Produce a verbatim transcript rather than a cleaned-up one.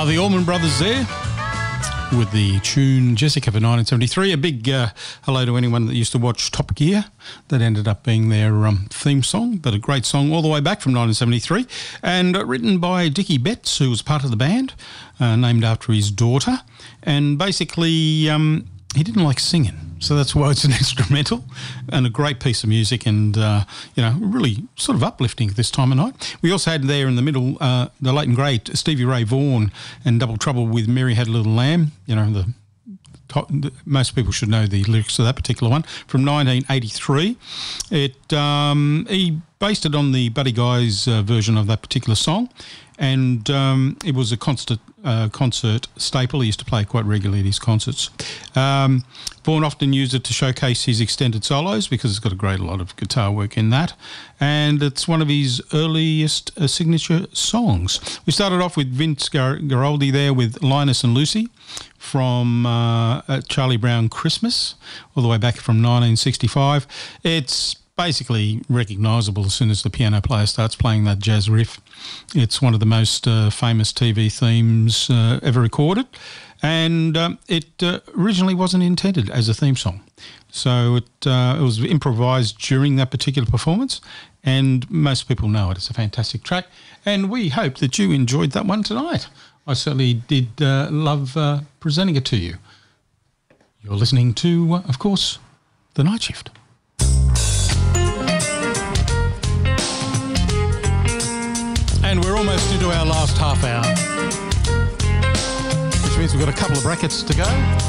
are the Allman Brothers there with the tune Jessica for nineteen seventy-three. A big uh, hello to anyone that used to watch Top Gear. That ended up being their um, theme song, but a great song all the way back from nineteen seventy-three, and uh, written by Dickie Betts, who was part of the band, uh, named after his daughter. And basically, um, he didn't like singing, so that's why it's an instrumental and a great piece of music, and uh, you know, really sort of uplifting this time of night. We also had there in the middle uh, the late and great Stevie Ray Vaughan and Double Trouble with Mary Had a Little Lamb. You know, the most people should know the lyrics of that particular one from nineteen eighty-three. It um, he based it on the Buddy Guy's uh, version of that particular song, and um, it was a concert uh, concert staple. He used to play it quite regularly at his concerts. Um, Vaughan often used it to showcase his extended solos because it's got a great lot of guitar work in that, and it's one of his earliest uh, signature songs. We started off with Vince Gar- Guaraldi there with Linus and Lucy from uh, Charlie Brown Christmas, all the way back from nineteen sixty-five. It's basically recognisable as soon as the piano player starts playing that jazz riff. It's one of the most uh, famous T V themes uh, ever recorded, and um, it uh, originally wasn't intended as a theme song. So it, uh, it was improvised during that particular performance, and most people know it. It's a fantastic track, and we hope that you enjoyed that one tonight. I certainly did uh, love uh, presenting it to you. You're listening to, uh, of course, The Night Shift. And we're almost into our last half hour, which means we've got a couple of brackets to go.